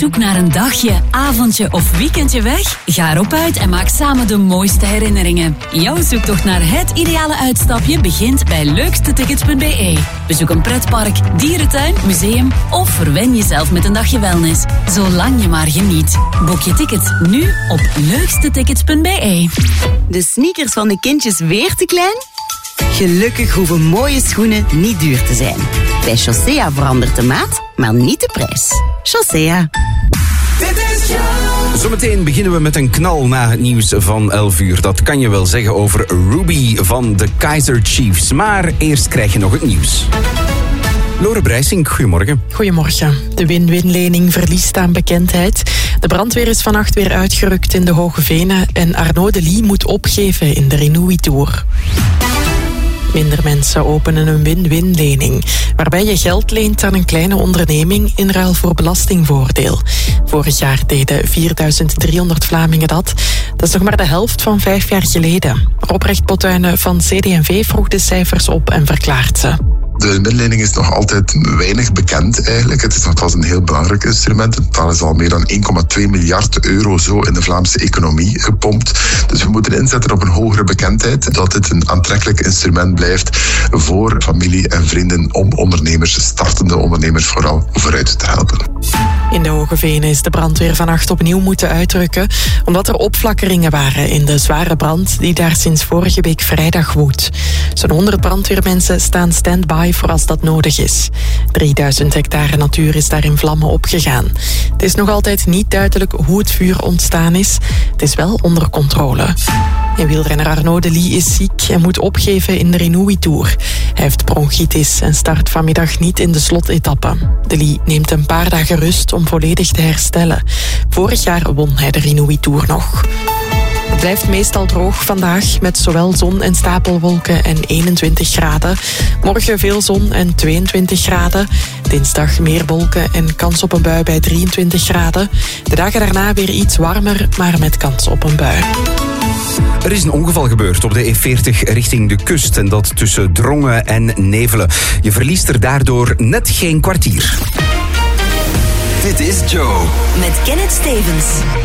zoek naar een dagje, avondje of weekendje weg? Ga erop uit en maak samen de mooiste herinneringen. Jouw zoektocht naar het ideale uitstapje begint bij leukstetickets.be. Bezoek een pretpark, dierentuin, museum of verwen jezelf met een dagje wellness. Zolang je maar geniet. Boek je tickets nu op leukstetickets.be. De sneakers van de kindjes weer te klein? Gelukkig hoeven mooie schoenen niet duur te zijn. Bij Chaussea verandert de maat, maar niet de prijs. Chaussea. Zometeen beginnen we met een knal na het nieuws van 11 uur. Dat kan je wel zeggen over Ruby van de Kaizer Chiefs. Maar eerst krijg je nog het nieuws. Lore Breisink, goedemorgen. Goedemorgen. De win-win-lening verliest aan bekendheid. De brandweer is vannacht weer uitgerukt in de Hoge Venen en Arnaud de Lie moet opgeven in de Renewi Tour. Minder mensen openen een win-win-lening, waarbij je geld leent aan een kleine onderneming in ruil voor belastingvoordeel. Vorig jaar deden 4.300 Vlamingen dat. Dat is nog maar de helft van 5 jaar geleden. Robrecht Potuinen van CD&V vroeg de cijfers op en verklaart ze. De win-win-lening is nog altijd weinig bekend eigenlijk. Het is nogthans een heel belangrijk instrument. Het totaal is al meer dan 1,2 miljard euro zo in de Vlaamse economie gepompt. Dus we moeten inzetten op een hogere bekendheid. Dat dit een aantrekkelijk instrument blijft voor familie en vrienden om ondernemers, startende ondernemers vooral, vooruit te helpen. In de Hoge Venen is de brandweer vannacht opnieuw moeten uitrukken, omdat er opflakkeringen waren in de zware brand die daar sinds vorige week vrijdag woedt. Zo'n 100 brandweermensen staan stand-by voor als dat nodig is. 3000 hectare natuur is daar in vlammen opgegaan. Het is nog altijd niet duidelijk hoe het vuur ontstaan is. Het is wel onder controle. En wielrenner Arnaud de Lie is ziek en moet opgeven in de Renewi Tour. Hij heeft bronchitis en start vanmiddag niet in de slotetappe. De Lie neemt een paar dagen rust om volledig te herstellen. Vorig jaar won hij de Renewi Tour nog. Het blijft meestal droog vandaag met zowel zon en stapelwolken en 21 graden. Morgen veel zon en 22 graden. Dinsdag meer wolken en kans op een bui bij 23 graden. De dagen daarna weer iets warmer, maar met kans op een bui. Er is een ongeval gebeurd op de E40 richting de kust en dat tussen Drongen en Nevelen. Je verliest er daardoor net geen kwartier. Dit is Joe. Met Kenneth Stevens.